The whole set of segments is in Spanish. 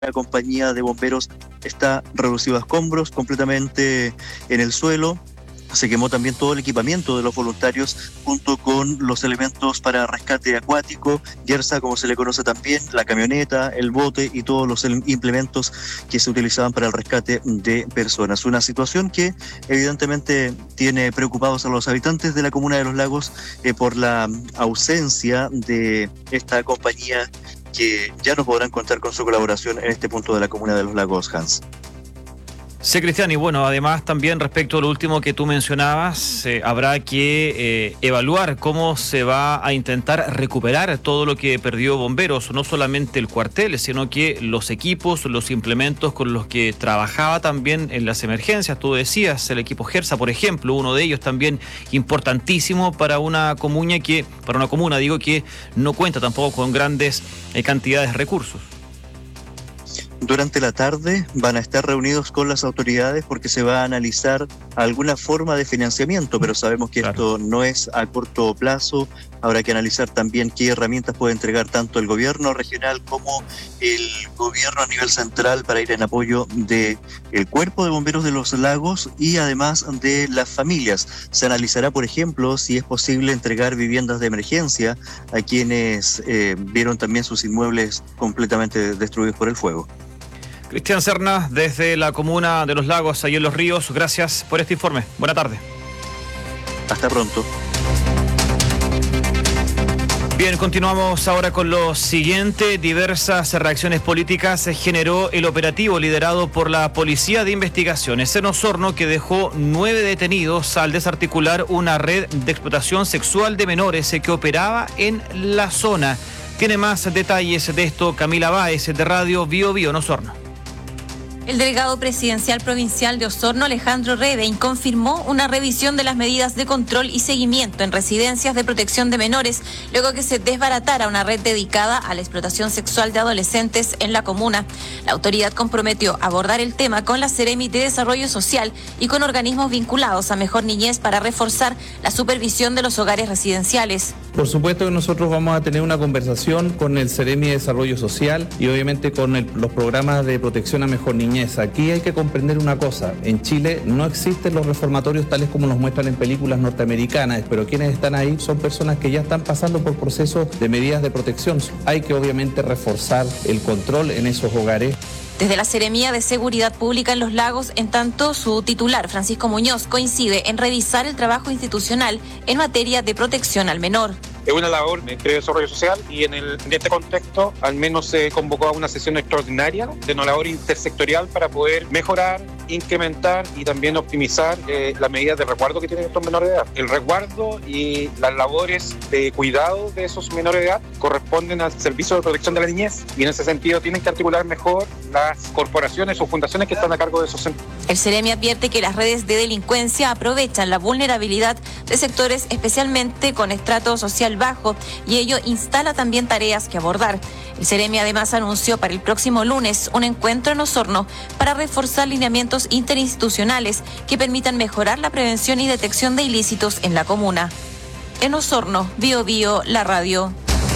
La compañía de bomberos está reducido a escombros, completamente en el suelo. Se quemó también todo el equipamiento de los voluntarios junto con los elementos para rescate acuático, Yersa, como se le conoce también, la camioneta, el bote y todos los implementos que se utilizaban para el rescate de personas. Una situación que evidentemente tiene preocupados a los habitantes de la comuna de Los Lagos por la ausencia de esta compañía, que ya no podrán contar con su colaboración en este punto de la comuna de Los Lagos, Hans. Sí, Cristian, y bueno, además también respecto a lo último que tú mencionabas, habrá que evaluar cómo se va a intentar recuperar todo lo que perdió Bomberos, no solamente el cuartel, sino que los equipos, los implementos con los que trabajaba también en las emergencias. Tú decías, el equipo Gersa, por ejemplo, uno de ellos también importantísimo para una comuna que no cuenta tampoco con grandes cantidades de recursos. Durante la tarde van a estar reunidos con las autoridades porque se va a analizar alguna forma de financiamiento, pero sabemos que Esto no es a corto plazo. Habrá que analizar también qué herramientas puede entregar tanto el gobierno regional como el gobierno a nivel central para ir en apoyo del Cuerpo de Bomberos de Los Lagos y además de las familias. Se analizará, por ejemplo, si es posible entregar viviendas de emergencia a quienes vieron también sus inmuebles completamente destruidos por el fuego. Cristian Serna, desde la comuna de Los Lagos, ahí en Los Ríos, gracias por este informe. Buena tarde. Hasta pronto. Bien, continuamos ahora con lo siguiente. Diversas reacciones políticas generó el operativo liderado por la Policía de Investigaciones en Osorno, que dejó 9 detenidos al desarticular una red de explotación sexual de menores que operaba en la zona. Tiene más detalles de esto Camila Báez, de Radio Bio Bio en Osorno. El delegado presidencial provincial de Osorno, Alejandro Redein, confirmó una revisión de las medidas de control y seguimiento en residencias de protección de menores, luego que se desbaratara una red dedicada a la explotación sexual de adolescentes en la comuna. La autoridad comprometió abordar el tema con la Seremi de Desarrollo Social y con organismos vinculados a Mejor Niñez para reforzar la supervisión de los hogares residenciales. Por supuesto que nosotros vamos a tener una conversación con el Seremi de Desarrollo Social y obviamente con los programas de protección a Mejor Niñez. Aquí hay que comprender una cosa: en Chile no existen los reformatorios tales como los muestran en películas norteamericanas, pero quienes están ahí son personas que ya están pasando por procesos de medidas de protección. Hay que obviamente reforzar el control en esos hogares. Desde la Seremía de Seguridad Pública en Los Lagos, en tanto, su titular, Francisco Muñoz, coincide en revisar el trabajo institucional en materia de protección al menor. Es una labor de desarrollo social y en este contexto al menos se convocó a una sesión extraordinaria de una labor intersectorial para poder mejorar, incrementar y también optimizar las medidas de resguardo que tienen estos menores de edad. El resguardo y las labores de cuidado de esos menores de edad corresponden al Servicio de Protección de la Niñez y en ese sentido tienen que articular mejor las corporaciones o fundaciones que están a cargo de esos centros. El Seremi advierte que las redes de delincuencia aprovechan la vulnerabilidad de sectores especialmente con estrato social bajo y ello instala también tareas que abordar. El Seremi además anunció para el próximo lunes un encuentro en Osorno para reforzar lineamientos interinstitucionales que permitan mejorar la prevención y detección de ilícitos en la comuna. En Osorno, Bio Bio, la radio.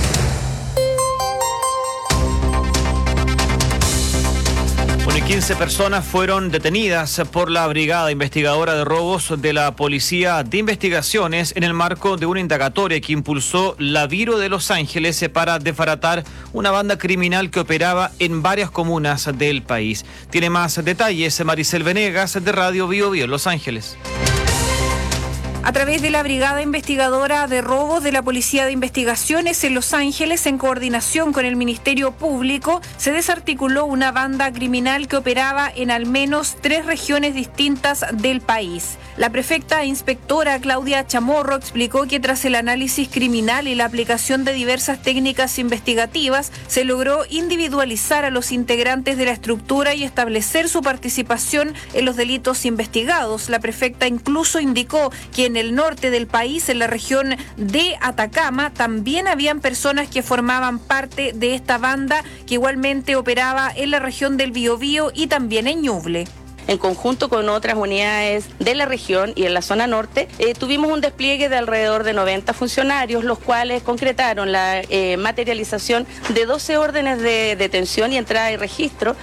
Bueno, y 15 personas fueron detenidas por la Brigada Investigadora de Robos de la Policía de Investigaciones en el marco de una indagatoria que impulsó la Viro de Los Ángeles para desbaratar una banda criminal que operaba en varias comunas del país. Tiene más detalles Maricel Venegas, de Radio Bio Bio en Los Ángeles. A través de la Brigada Investigadora de Robos de la Policía de Investigaciones en Los Ángeles, en coordinación con el Ministerio Público, se desarticuló una banda criminal que operaba en al menos 3 regiones distintas del país. La prefecta e inspectora Claudia Chamorro explicó que tras el análisis criminal y la aplicación de diversas técnicas investigativas, se logró individualizar a los integrantes de la estructura y establecer su participación en los delitos investigados. La prefecta incluso indicó que en el norte del país, en la región de Atacama, también habían personas que formaban parte de esta banda que igualmente operaba en la región del Biobío y también en Ñuble. en conjunto con otras unidades de la región y en la zona norte, tuvimos un despliegue de alrededor de 90 funcionarios, los cuales concretaron la materialización de 12 órdenes de detención y entrada y registro